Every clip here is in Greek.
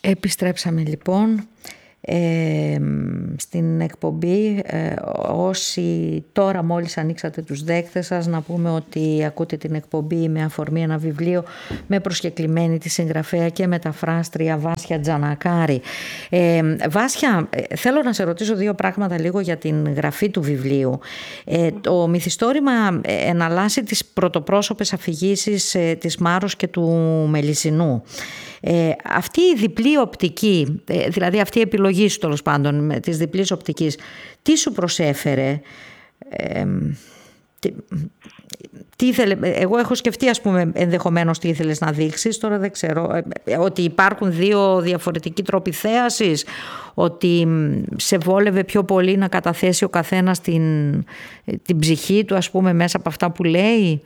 Επιστρέψαμε λοιπόν στην εκπομπή. Όσοι τώρα μόλις ανοίξατε τους δέκτες σας, να πούμε ότι ακούτε την εκπομπή με αφορμή ένα βιβλίο με προσκεκλημένη τη συγγραφέα και μεταφράστρια Βάσια Τζανακάρη. Βάσια, θέλω να σε ρωτήσω δύο πράγματα λίγο για την γραφή του βιβλίου. Το μυθιστόρημα εναλλάσσει τις πρωτοπρόσωπες αφηγήσεις της Μάρος και του Μελισσινού. Αυτή η διπλή οπτική, δηλαδή αυτή η επιλογή σου τέλος πάντων της διπλής οπτικής, τι σου προσέφερε? Τι ήθελε, εγώ έχω σκεφτεί ας πούμε ενδεχομένως τι ήθελες να δείξεις, τώρα δεν ξέρω, ότι υπάρχουν δύο διαφορετικοί τρόποι θέασης, ότι σε βόλευε πιο πολύ να καταθέσει ο καθένας την ψυχή του ας πούμε μέσα από αυτά που λέει.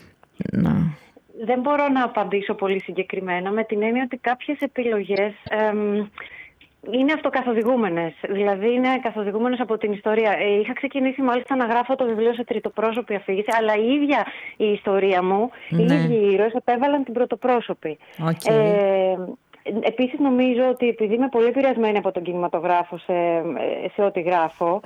Δεν μπορώ να απαντήσω πολύ συγκεκριμένα, με την έννοια ότι κάποιες επιλογές είναι αυτοκαθοδηγούμενες. Δηλαδή είναι καθοδηγούμενες από την ιστορία. Είχα ξεκινήσει μάλιστα να γράφω το βιβλίο σε τριτοπρόσωπη αφήγηση, αλλά η ίδια η ιστορία μου, οι ίδιοι ήρωες επέβαλαν την πρωτοπρόσωπη. Επίσης νομίζω ότι επειδή είμαι πολύ επηρεασμένη από τον κινηματογράφο σε ό,τι γράφω,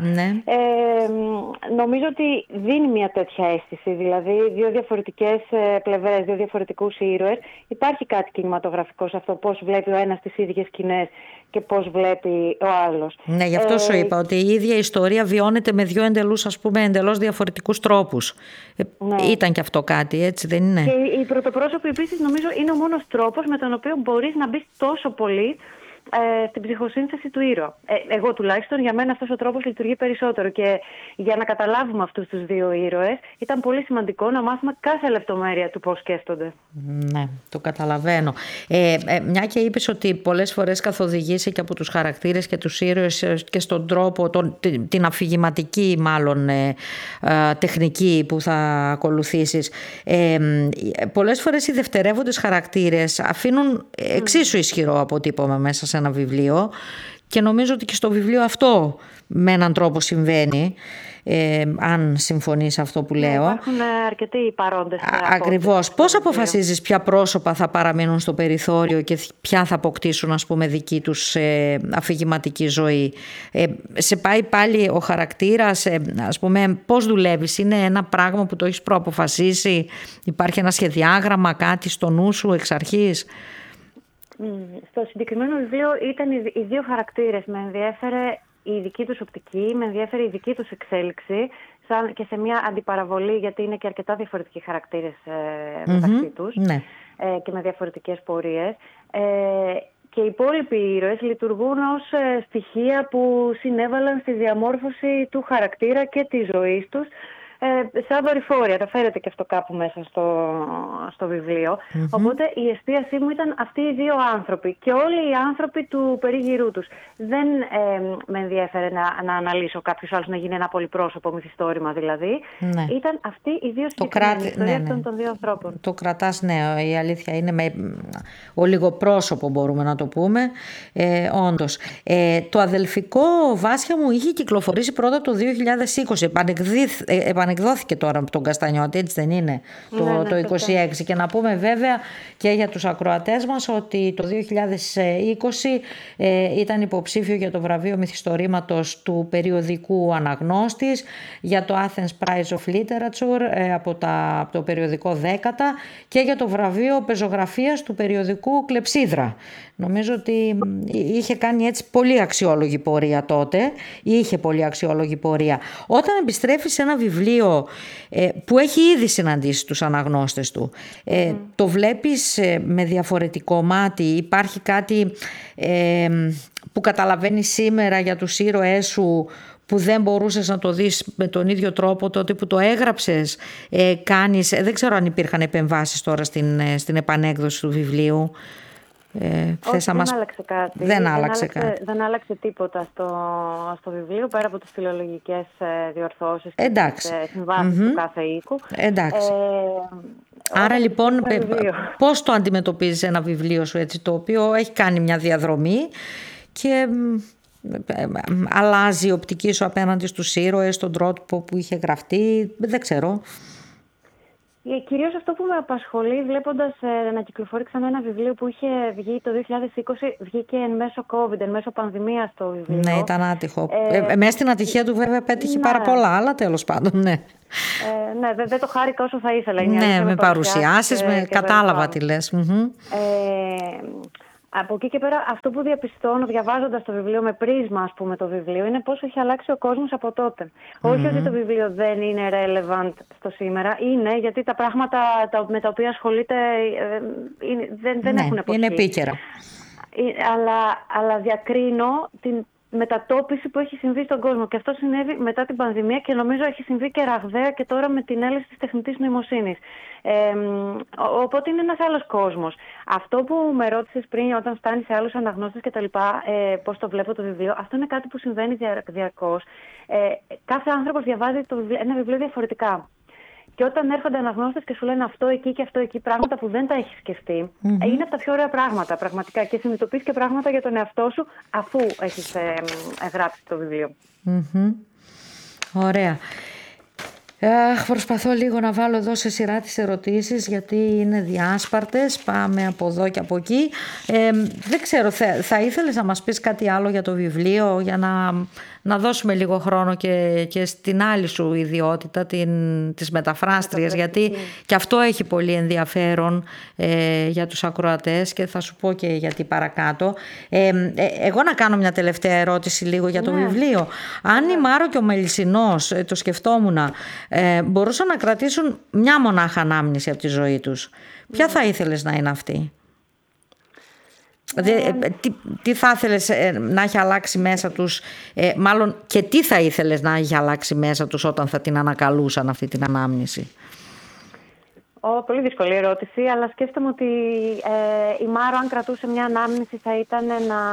νομίζω ότι δίνει μια τέτοια αίσθηση, δηλαδή δύο διαφορετικές πλευρές, δύο διαφορετικούς ήρωες. Υπάρχει κάτι κινηματογραφικό σε αυτό, πώς βλέπει ο ένας τις ίδιες σκηνές και πώς βλέπει ο άλλος. Ναι, γι' αυτό σου είπα ότι η ίδια ιστορία βιώνεται με δύο εντελώς διαφορετικούς τρόπους. Ήταν και αυτό κάτι, έτσι δεν είναι? Και οι πρωτοπρόσωποι επίσης νομίζω είναι ο μόνος τρόπος με τον οποίο μπορείς να μπεις τόσο πολύ στην ψυχοσύνθεση του ήρωα. Εγώ τουλάχιστον, για μένα αυτός ο τρόπος λειτουργεί περισσότερο, και για να καταλάβουμε αυτούς τους δύο ήρωες ήταν πολύ σημαντικό να μάθουμε κάθε λεπτομέρεια του πώς σκέφτονται. Ναι, το καταλαβαίνω. Μια και είπες ότι πολλές φορές καθοδηγείσαι και από τους χαρακτήρες και τους ήρωες και στον τρόπο, την αφηγηματική μάλλον τεχνική που θα ακολουθήσεις. Πολλές φορές οι δευτερεύοντες χαρακτήρες αφήνουν εξίσου ισχυρό αποτύπωμα μέσα σε ένα βιβλίο, και νομίζω ότι και στο βιβλίο αυτό με έναν τρόπο συμβαίνει, αν συμφωνείς αυτό που λέω. Υπάρχουν αρκετοί παρόντες. Ακριβώς. Πώς αποφασίζεις ποια πρόσωπα θα παραμείνουν στο περιθώριο και ποια θα αποκτήσουν ας πούμε δική τους αφηγηματική ζωή? Σε πάει πάλι ο χαρακτήρας, ας πούμε, πώς δουλεύεις? Είναι ένα πράγμα που το έχεις προαποφασίσει? Υπάρχει ένα σχεδιάγραμμα, κάτι στο νου σου εξ αρχής? Στο συγκεκριμένο βιβλίο ήταν οι δύο χαρακτήρες. Με ενδιέφερε η δική τους οπτική, με ενδιέφερε η δική τους εξέλιξη, και σε μια αντιπαραβολή, γιατί είναι και αρκετά διαφορετικοί χαρακτήρες μεταξύ τους, και με διαφορετικές πορείες. Και οι υπόλοιποι ήρωες λειτουργούν ως στοιχεία που συνέβαλαν στη διαμόρφωση του χαρακτήρα και της ζωής τους, σαν δορυφόρια. Τα φέρετε και αυτό κάπου μέσα στο βιβλίο. Οπότε η εστίασή μου ήταν αυτοί οι δύο άνθρωποι και όλοι οι άνθρωποι του περίγυρού τους. Δεν με ενδιέφερε να αναλύσω κάποιους άλλους, να γίνει ένα πολυπρόσωπο μυθιστόρημα δηλαδή. Ήταν αυτοί οι δύο συγκεκριμένοι ιστορίες αυτών των δύο ανθρώπων. Το κρατάς, ναι, η αλήθεια είναι με ολιγοπρόσωπο, μπορούμε να το πούμε. Όντως. Το αδελφικό, Βάσια μου, είχε κυκλοφορήσει πρώτα το 2020. Επανεκδόθηκε τώρα από τον Καστανιώτη, έτσι δεν είναι? Το 26. Και να πούμε βέβαια και για τους ακροατές μας ότι το 2020 ήταν υποψήφιο για το βραβείο μυθιστορήματος του περιοδικού Αναγνώστης, για το Athens Prize of Literature από το περιοδικό Δέκατα, και για το βραβείο πεζογραφίας του περιοδικού Κλεψίδρα. Νομίζω ότι είχε κάνει έτσι πολύ αξιόλογη πορεία τότε. Είχε πολύ αξιόλογη πορεία. Όταν επιστρέφεις σε ένα βιβλίο που έχει ήδη συναντήσει τους αναγνώστες του, το βλέπεις με διαφορετικό μάτι? Υπάρχει κάτι που καταλαβαίνεις σήμερα για τους ήρωές σου που δεν μπορούσες να το δεις με τον ίδιο τρόπο τότε που το έγραψες? Δεν ξέρω αν υπήρχαν επεμβάσεις τώρα στην επανέκδοση του βιβλίου. Όχι, δεν άλλαξε κάτι. Δεν άλλαξε τίποτα στο βιβλίο, πέρα από τις φιλολογικές διορθώσεις και τις συμβάσεις του κάθε οίκου. Εντάξει. Άρα λοιπόν πώς το αντιμετωπίζεις ένα βιβλίο σου έτσι, το οποίο έχει κάνει μια διαδρομή και αλλάζει η οπτική σου απέναντι στους ήρωες, τον τρόπο που είχε γραφτεί? Δεν ξέρω. Κυρίως αυτό που με απασχολεί, βλέποντας να κυκλοφορεί ξανά ένα βιβλίο που είχε βγει το 2020, βγήκε εν μέσω COVID, εν μέσω πανδημίας το βιβλίο. Ναι, ήταν άτυχο. Μέσα στην ατυχία του βέβαια πέτυχε πάρα πολλά, αλλά τέλος πάντων, ναι. Ναι, δεν το χάρηκα όσο θα ήθελα. Ναι, με παρουσιάσεις, κατάλαβα τι λες. Από εκεί και πέρα, αυτό που διαπιστώνω διαβάζοντας το βιβλίο με πρίσμα, ας πούμε, το βιβλίο, είναι πόσο έχει αλλάξει ο κόσμος από τότε. Όχι ότι το βιβλίο δεν είναι relevant στο σήμερα, είναι γιατί τα πράγματα με τα οποία ασχολείται δεν έχουν εποχή. Είναι επίκαιρα. Αλλά διακρίνω την μετατόπιση που έχει συμβεί στον κόσμο. Και αυτό συνέβη μετά την πανδημία και νομίζω έχει συμβεί και ραγδαία και τώρα με την έλευση της τεχνητής νοημοσύνης. Οπότε είναι ένας άλλος κόσμος. Αυτό που με ρώτησες πριν, όταν φτάνει σε άλλους αναγνώστες και τα λοιπά, πώς το βλέπω το βιβλίο, αυτό είναι κάτι που συμβαίνει διαρκώς. Κάθε άνθρωπος διαβάζει ένα βιβλίο διαφορετικά. Και όταν έρχονται αναγνώστες και σου λένε αυτό εκεί και αυτό εκεί, πράγματα που δεν τα έχεις σκεφτεί, είναι από τα πιο ωραία πράγματα πραγματικά. Και συνειδητοποιείς και πράγματα για τον εαυτό σου αφού έχεις γράψει το βιβλίο. Ωραία. Προσπαθώ λίγο να βάλω εδώ σε σειρά τις ερωτήσεις, γιατί είναι διάσπαρτες. Πάμε από εδώ και από εκεί. Δεν ξέρω, θα ήθελες να μας πεις κάτι άλλο για το βιβλίο, για να δώσουμε λίγο χρόνο και στην άλλη σου ιδιότητα, της μεταφράστριας, γιατί και αυτό έχει πολύ ενδιαφέρον για τους ακροατές και θα σου πω και γιατί παρακάτω. Εγώ να κάνω μια τελευταία ερώτηση λίγο για το βιβλίο. Αν η Μάρο και ο Μελισσηνός, το σκεφτόμουν, μπορούσαν να κρατήσουν μια μονάχα ανάμνηση από τη ζωή τους, ποια θα ήθελες να είναι αυτή? Τι θα ήθελες να έχει αλλάξει μέσα τους, μάλλον και τι θα ήθελες να έχει αλλάξει μέσα τους όταν θα την ανακαλούσαν αυτή την ανάμνηση? Πολύ δύσκολη ερώτηση, αλλά σκέφτομαι ότι η Μάρο, αν κρατούσε μια ανάμνηση, θα ήταν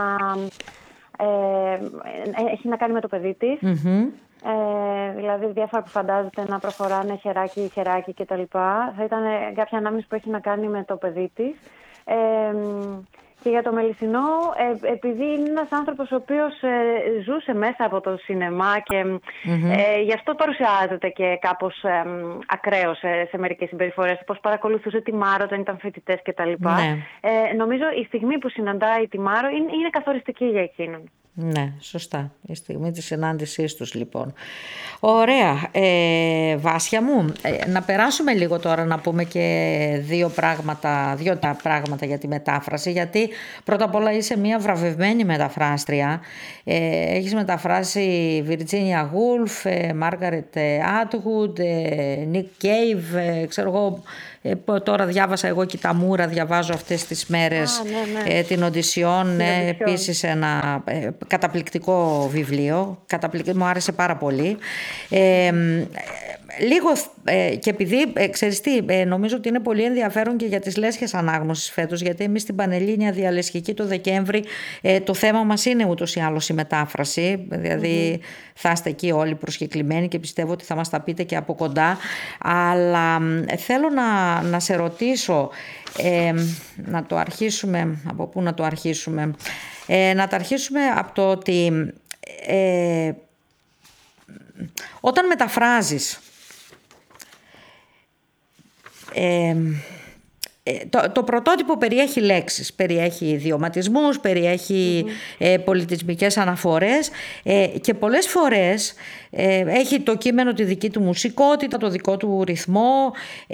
έχει να κάνει με το παιδί της. Δηλαδή διάφορα που φαντάζεται να προχωράνε χεράκι κτλ. Θα ήταν κάποια ανάμνηση που έχει να κάνει με το παιδί της. Και για το Μελισσηνό, επειδή είναι ένας άνθρωπος ο οποίος ζούσε μέσα από το σινεμά και γι' αυτό παρουσιάζεται και κάπως ακραίος σε μερικές συμπεριφορές, πώς παρακολουθούσε τη Μάρο όταν ήταν φοιτητές κτλ. Νομίζω η στιγμή που συναντάει τη Μάρο είναι καθοριστική για εκείνον. Ναι, σωστά. Η στιγμή της συνάντησής τους, λοιπόν. Ωραία. Βάσια μου, να περάσουμε λίγο τώρα να πούμε και δύο πράγματα για τη μετάφραση, γιατί πρώτα απ' όλα είσαι μια βραβευμένη μεταφράστρια. Έχεις μεταφράσει Virginia Woolf, Margaret Atwood, Nick Cave, ξέρω εγώ. Τώρα διάβασα εγώ και τα Μούρα, διαβάζω αυτές τις μέρες την Οδυσσιόν, επίσης ένα καταπληκτικό βιβλίο, μου άρεσε πάρα πολύ. Λίγο και επειδή ξέρεις τι, νομίζω ότι είναι πολύ ενδιαφέρον και για τις λέσχες ανάγνωσης φέτος, γιατί εμείς στην Πανελλήνια Διαλεσχική το Δεκέμβρη το θέμα μας είναι ούτως ή άλλως η μετάφραση, δηλαδή θα είστε εκεί όλοι προσκεκλημένοι και πιστεύω ότι θα μας τα πείτε και από κοντά, αλλά θέλω να σε ρωτήσω, να το αρχίσουμε, από πού να το αρχίσουμε? Να τα αρχίσουμε από το ότι όταν μεταφράζεις, το πρωτότυπο περιέχει λέξεις, περιέχει ιδιωματισμούς, περιέχει πολιτισμικές αναφορές και πολλές φορές έχει το κείμενο τη δική του μουσικότητα, το δικό του ρυθμό.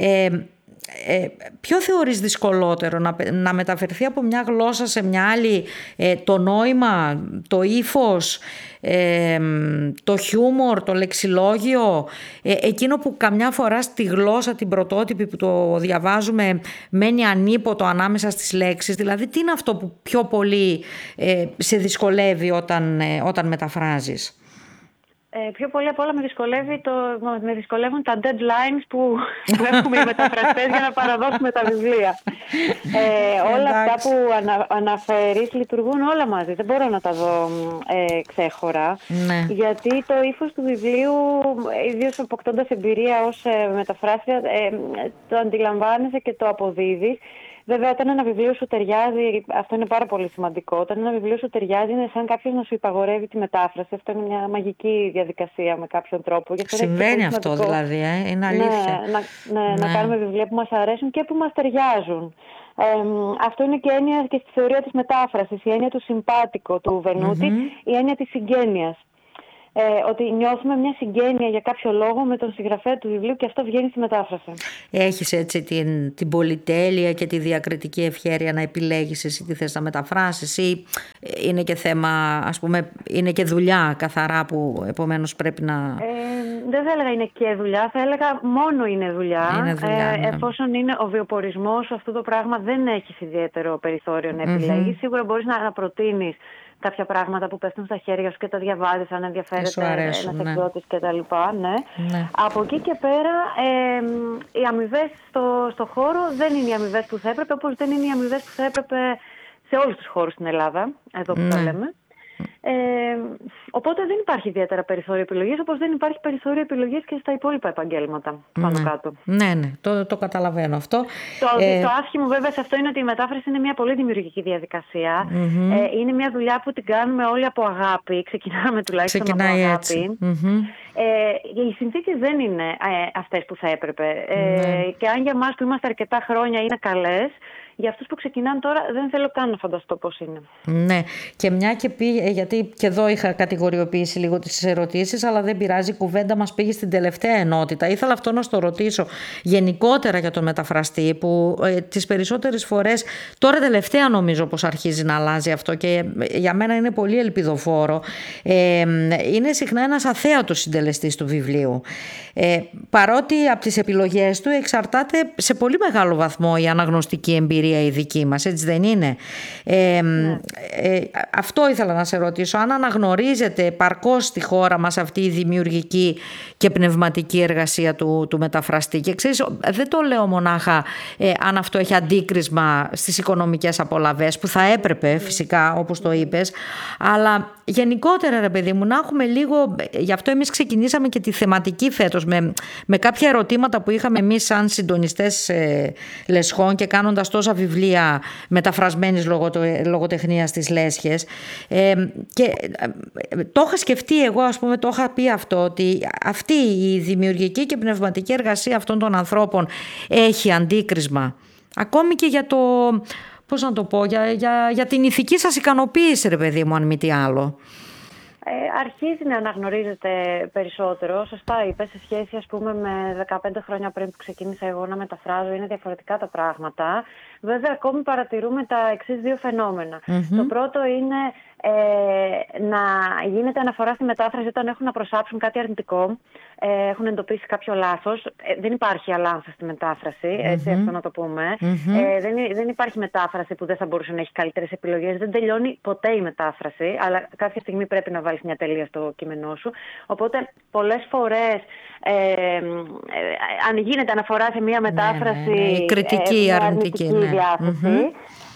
Ποιο θεωρείς δυσκολότερο, να μεταφερθεί από μια γλώσσα σε μια άλλη το νόημα, το ύφος, το χιούμορ, το λεξιλόγιο, εκείνο που καμιά φορά στη γλώσσα την πρωτότυπη που το διαβάζουμε μένει ανίποτο ανάμεσα στις λέξεις? Δηλαδή τι είναι αυτό που πιο πολύ σε δυσκολεύει όταν μεταφράζεις? Πιο πολύ απ' όλα με δυσκολεύουν τα deadlines που έχουμε οι μεταφραστές για να παραδώσουμε τα βιβλία. Όλα αυτά που αναφέρεις λειτουργούν όλα μαζί. Δεν μπορώ να τα δω ξέχωρα. Ναι. Γιατί το ύφος του βιβλίου, ιδίως αποκτώντας εμπειρία ως μεταφράστρια, το αντιλαμβάνεσαι και το αποδίδεις. Βέβαια, όταν ένα βιβλίο σου ταιριάζει, αυτό είναι πάρα πολύ σημαντικό. Όταν ένα βιβλίο σου ταιριάζει, είναι σαν κάποιος να σου υπαγορεύει τη μετάφραση. Αυτό είναι μια μαγική διαδικασία με κάποιον τρόπο. Συμβαίνει αυτό δηλαδή, είναι αλήθεια. Να κάνουμε βιβλία που μας αρέσουν και που μας ταιριάζουν. Αυτό είναι και έννοια και στη θεωρία της μετάφρασης. Η έννοια του συμπάτικο του Βενούτη, η έννοια της συγγένειας. Ότι νιώθουμε μια συγγένεια για κάποιο λόγο με τον συγγραφέα του βιβλίου και αυτό βγαίνει στη μετάφραση. Έχεις έτσι την πολυτέλεια και τη διακριτική ευχέρεια να επιλέγεις εσύ τι θες να μεταφράσεις, ή είναι και θέμα, ας πούμε, είναι και δουλειά καθαρά που επομένως πρέπει να... Δεν θα έλεγα είναι και δουλειά, θα έλεγα μόνο είναι δουλειά. Είναι δουλειά, ναι. Εφόσον είναι ο βιοπορισμός, αυτό το πράγμα δεν έχεις ιδιαίτερο περιθώριο να επιλέγεις. Σίγουρα μπορείς να προτείνεις κάποια πράγματα που πέφτουν στα χέρια σου και τα διαβάζεις αν ενδιαφέρεται ένας εκδότης κτλ. Ναι. Από εκεί και πέρα οι αμοιβές στο χώρο δεν είναι οι αμοιβές που θα έπρεπε, όπως δεν είναι οι αμοιβές που θα έπρεπε σε όλους τους χώρους στην Ελλάδα, εδώ που τα λέμε. Οπότε δεν υπάρχει ιδιαίτερα περιθώριο επιλογής, όπως δεν υπάρχει περιθώριο επιλογής και στα υπόλοιπα επαγγέλματα πάνω κάτω. Ναι, το καταλαβαίνω αυτό. Το άσχημο βέβαια σε αυτό είναι ότι η μετάφραση είναι μια πολύ δημιουργική διαδικασία. Είναι μια δουλειά που την κάνουμε όλοι από αγάπη. Ξεκινάμε τουλάχιστον από αγάπη. Οι συνθήκες δεν είναι αυτές που θα έπρεπε. Και αν για μας που είμαστε αρκετά χρόνια είναι καλές, για αυτούς που ξεκινάνε τώρα δεν θέλω καν να φανταστώ πώς είναι. Ναι, και μια και γιατί και εδώ είχα κατηγοριοποιήσει λίγο τις ερωτήσεις, αλλά δεν πειράζει, η κουβέντα μας πήγε στην τελευταία ενότητα. Ήθελα αυτό να στο ρωτήσω γενικότερα για τον μεταφραστή, που τις περισσότερες φορές, τώρα τελευταία νομίζω πως αρχίζει να αλλάζει αυτό και για μένα είναι πολύ ελπιδοφόρο. Είναι συχνά ένας αθέατος συντελεστής του βιβλίου. Παρότι από τις επιλογές του εξαρτάται σε πολύ μεγάλο βαθμό η αναγνωστική εμπειρία η δική μας, έτσι δεν είναι? Αυτό ήθελα να σε ρωτήσω, αν αναγνωρίζετε παρκώς στη χώρα μας αυτή η δημιουργική και πνευματική εργασία του μεταφραστή. Και ξέρεις, δεν το λέω μονάχα αν αυτό έχει αντίκρισμα στις οικονομικές απολαβές, που θα έπρεπε φυσικά όπως το είπες, αλλά γενικότερα ρε παιδί μου να έχουμε λίγο, γι' αυτό εμείς ξεκινήσαμε και τη θεματική φέτος με κάποια ερωτήματα που είχαμε εμείς σαν συντονιστές λεσχών και κάνοντας τόσα βιβλία μεταφρασμένης λογοτεχνίας στις λέσχες, και το είχα σκεφτεί εγώ, ας πούμε, το είχα πει αυτό, ότι αυτή η δημιουργική και πνευματική εργασία αυτών των ανθρώπων έχει αντίκρισμα ακόμη και για το, πώς να το πω, για την ηθική σας ικανοποίηση ρε παιδί μου, αν μη τι άλλο. Αρχίζει να αναγνωρίζεται περισσότερο, σωστά είπες, σε σχέση ας πούμε με 15 χρόνια πριν που ξεκίνησα εγώ να μεταφράζω, είναι διαφορετικά τα πράγματα. Βέβαια ακόμη παρατηρούμε τα εξής δύο φαινόμενα. Το πρώτο είναι να γίνεται αναφορά στη μετάφραση όταν έχουν να προσάψουν κάτι αρνητικό, έχουν εντοπίσει κάποιο λάθος. Δεν υπάρχει αλάνθα στη μετάφραση, έτσι αυτό να το πούμε. Δεν υπάρχει μετάφραση που δεν θα μπορούσε να έχει καλύτερες επιλογές. Δεν τελειώνει ποτέ η μετάφραση, αλλά κάποια στιγμή πρέπει να βάλεις μια τελεία στο κείμενό σου. Οπότε πολλές φορές αν γίνεται αναφορά σε μια μετάφραση, η κριτική, αρνητική διάθεση,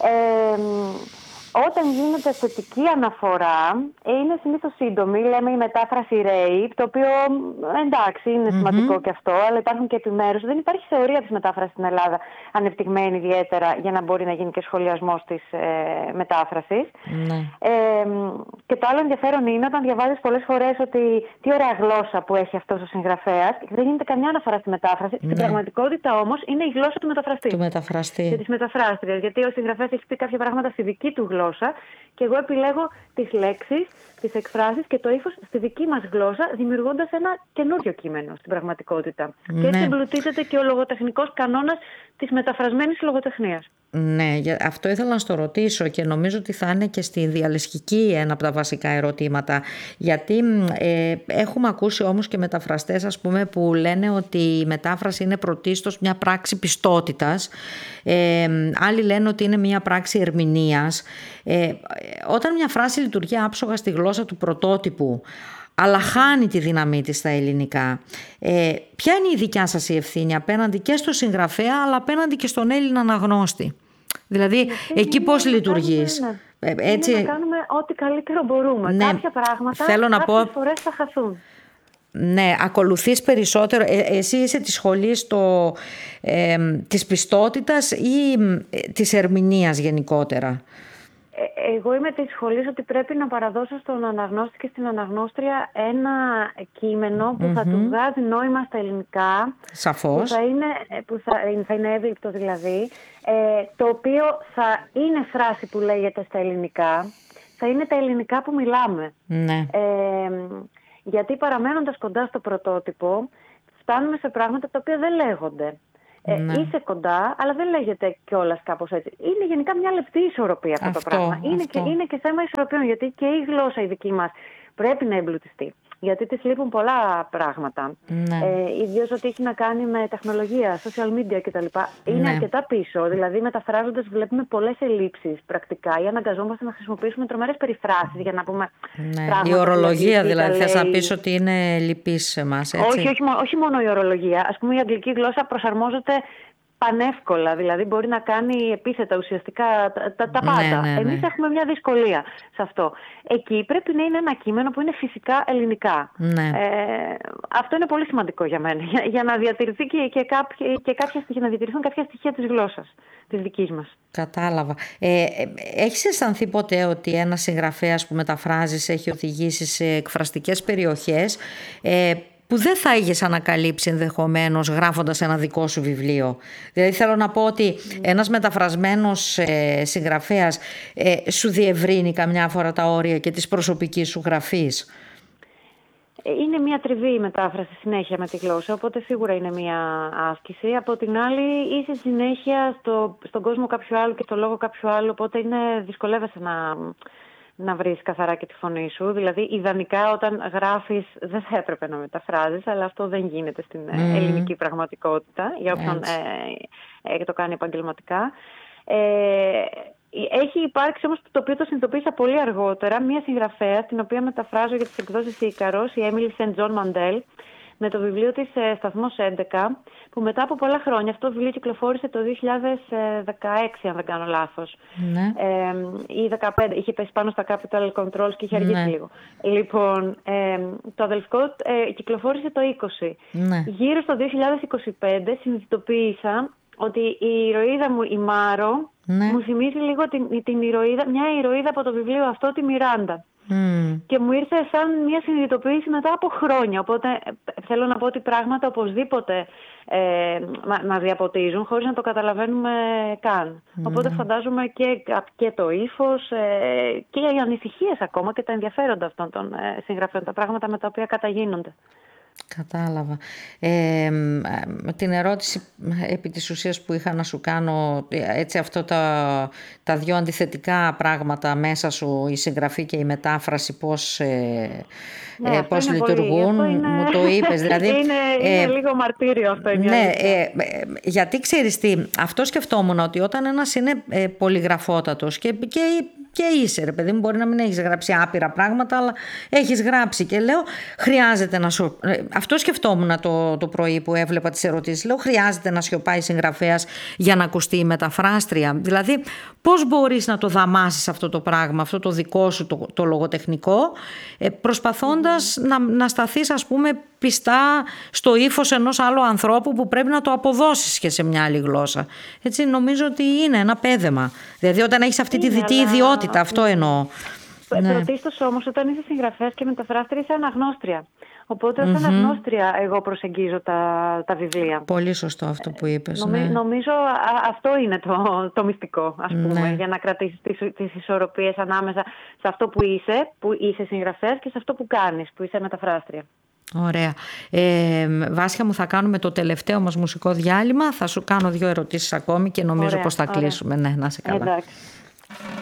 όταν γίνεται θετική αναφορά, είναι συνήθως σύντομη. Λέμε η μετάφραση rape, το οποίο εντάξει είναι σημαντικό και αυτό, αλλά υπάρχουν και επιμέρους. Δεν υπάρχει θεωρία της μετάφρασης στην Ελλάδα ανεπτυγμένη ιδιαίτερα για να μπορεί να γίνει και σχολιασμός της μετάφρασης. Και το άλλο ενδιαφέρον είναι όταν διαβάζεις πολλές φορές ότι τι ωραία γλώσσα που έχει αυτός ο συγγραφέας, και δεν γίνεται καμιά αναφορά στη μετάφραση. Στην πραγματικότητα όμως είναι η γλώσσα του μεταφραστή. Και της μεταφράστριας. Γιατί ο συγγραφέας έχει πει κάποια πράγματα στη δική του γλώσσα και εγώ επιλέγω τις λέξεις, τις εκφράσεις και το ύφος στη δική μας γλώσσα, δημιουργώντας ένα καινούριο κείμενο στην πραγματικότητα. Και έτσι εμπλουτίζεται και ο λογοτεχνικός κανόνας της μεταφρασμένης λογοτεχνίας. Ναι, αυτό ήθελα να στο ρωτήσω και νομίζω ότι θα είναι και στη διαλεσχική ένα από τα βασικά ερωτήματα, γιατί έχουμε ακούσει όμως και μεταφραστές ας πούμε που λένε ότι η μετάφραση είναι πρωτίστως μια πράξη πιστότητας, άλλοι λένε ότι είναι μια πράξη ερμηνείας. Όταν μια φράση λειτουργεί άψογα στη γλώσσα του πρωτότυπου αλλά χάνει τη δύναμή της στα ελληνικά, ποια είναι η δικιά σας η ευθύνη απέναντι και στο συγγραφέα αλλά απέναντι και στον Έλληνα αναγνώστη? Δηλαδή εκεί πώς λειτουργείς? Έτσι... Είναι να κάνουμε ό,τι καλύτερο μπορούμε. Κάποια πράγματα κάποιες φορές θα χαθούν. Ναι, ακολουθείς περισσότερο. Εσύ είσαι της σχολής της πιστότητας ή της ερμηνείας γενικότερα? Εγώ είμαι της σχολής ότι πρέπει να παραδώσω στον αναγνώστη και στην αναγνώστρια ένα κείμενο που θα του βγάζει νόημα στα ελληνικά. Σαφώς. Που θα είναι εύληπτο δηλαδή, το οποίο θα είναι φράση που λέγεται στα ελληνικά, θα είναι τα ελληνικά που μιλάμε. Ναι. Γιατί παραμένοντας κοντά στο πρωτότυπο, φτάνουμε σε πράγματα τα οποία δεν λέγονται. Ναι. Είσαι κοντά, αλλά δεν λέγεται κιόλας κάπως έτσι. Είναι γενικά μια λεπτή ισορροπία αυτό το πράγμα. Είναι και θέμα ισορροπίων, γιατί και η γλώσσα η δική μας πρέπει να εμπλουτιστεί. Γιατί της λείπουν πολλά πράγματα. Ναι. Ιδίως ό,τι έχει να κάνει με τεχνολογία, social media κτλ. Είναι αρκετά πίσω. Δηλαδή, μεταφράζοντας, βλέπουμε πολλές ελλείψεις πρακτικά ή αναγκαζόμαστε να χρησιμοποιήσουμε τρομερές περιφράσεις για να πούμε. Ναι. Πράγματα. Η ορολογία, δηλαδή, θες να πεις ότι είναι λυπής σε εμάς, έτσι? Όχι μόνο η ορολογία. Ας πούμε, η αγγλική γλώσσα προσαρμόζεται πανεύκολα, δηλαδή μπορεί να κάνει επίθετα ουσιαστικά τα πάντα. Ναι. Εμείς έχουμε μια δυσκολία σε αυτό. Εκεί πρέπει να είναι ένα κείμενο που είναι φυσικά ελληνικά. Ναι. Αυτό είναι πολύ σημαντικό για μένα, για να διατηρηθεί και κάποια στοιχεία, να διατηρηθούν κάποια στοιχεία της γλώσσας της δικής μας. Κατάλαβα. Έχεις αισθανθεί ποτέ ότι ένας συγγραφέας που μεταφράζεις έχει οδηγήσει σε εκφραστικές περιοχές που δεν θα είχες ανακαλύψει ενδεχομένως γράφοντας ένα δικό σου βιβλίο? Δηλαδή θέλω να πω ότι ένας μεταφρασμένος συγγραφέας σου διευρύνει καμιά φορά τα όρια και της προσωπικής σου γραφής. Είναι μια τριβή η μετάφραση συνέχεια με τη γλώσσα, οπότε σίγουρα είναι μια άσκηση. Από την άλλη είσαι συνέχεια στον κόσμο κάποιου άλλου και στο λόγο κάποιου άλλου, οπότε δυσκολεύεσαι να βρεις καθαρά και τη φωνή σου. Δηλαδή, ιδανικά όταν γράφεις δεν θα έπρεπε να μεταφράζεις, αλλά αυτό δεν γίνεται στην ελληνική πραγματικότητα, για όποιον το κάνει επαγγελματικά. Έχει υπάρξει όμως, το οποίο το συνειδητοποίησα πολύ αργότερα, μια συγγραφέα, την οποία μεταφράζω για τις εκδόσεις Ίκαρος, η Έμιλι Σεντ Τζον Μαντέλ, με το βιβλίο της Σταθμός 11, που μετά από πολλά χρόνια, αυτό το βιβλίο κυκλοφόρησε το 2016, αν δεν κάνω λάθος. Ναι. Ή 2015, είχε πέσει πάνω στα Capital Controls και είχε αργήσει λίγο. Λοιπόν, το αδελφικό κυκλοφόρησε το 20. Ναι. Γύρω στο 2025 συνειδητοποίησα ότι η ηρωίδα μου, η Μάρο, μου θυμίζει λίγο μια ηρωίδα από το βιβλίο αυτό, τη Μιράντα. Και μου ήρθε σαν μια συνειδητοποίηση μετά από χρόνια. Οπότε θέλω να πω ότι πράγματα οπωσδήποτε μας διαποτίζουν χωρίς να το καταλαβαίνουμε καν. Οπότε φαντάζομαι και το ύφος και οι ανησυχίες ακόμα και τα ενδιαφέροντα αυτών των συγγραφέων, τα πράγματα με τα οποία καταγίνονται. Κατάλαβα. Την ερώτηση επί της ουσίας που είχα να σου κάνω, έτσι, αυτό τα δύο αντιθετικά πράγματα μέσα σου, η συγγραφή και η μετάφραση, πώς λειτουργούν, μου το είπες. Δηλαδή, είναι λίγο μαρτύριο αυτό. Ναι, γιατί ξέρεις τι, αυτό σκεφτόμουν, ότι όταν ένας είναι πολυγραφότατος και είσαι, ρε παιδί μου, μπορεί να μην έχεις γράψει άπειρα πράγματα, αλλά έχεις γράψει, και λέω χρειάζεται να σου... Αυτό σκεφτόμουν το πρωί που έβλεπα τις ερωτήσεις. Λέω χρειάζεται να σιωπάει συγγραφέας για να ακουστεί η μεταφράστρια? Δηλαδή πώς μπορείς να το δαμάσεις αυτό το πράγμα, αυτό το δικό σου το λογοτεχνικό, προσπαθώντας να σταθείς, ας πούμε, πιστά στο ύφος ενός άλλου ανθρώπου που πρέπει να το αποδώσεις και σε μια άλλη γλώσσα. Έτσι νομίζω ότι είναι ένα πέδεμα. Δηλαδή όταν έχεις αυτή τη δυτή ιδιότητα, αυτό εννοώ. Πρωτίστως όμως, όταν είσαι συγγραφέας και μεταφράστρια, είσαι αναγνώστρια. Οπότε ως αναγνώστρια εγώ προσεγγίζω τα βιβλία. Πολύ σωστό αυτό που είπες. Νομίζω αυτό είναι το μυστικό, ας πούμε, για να κρατήσεις τις ισορροπίες ανάμεσα σε αυτό που είσαι συγγραφέας, και σε αυτό που κάνεις, που είσαι μεταφράστρια. Ωραία. Βάσια μου, θα κάνουμε το τελευταίο μας μουσικό διάλειμμα. Θα σου κάνω 2 ερωτήσεις ακόμη και νομίζω πως θα κλείσουμε. Ναι, να είσαι καλά. Εντάξει.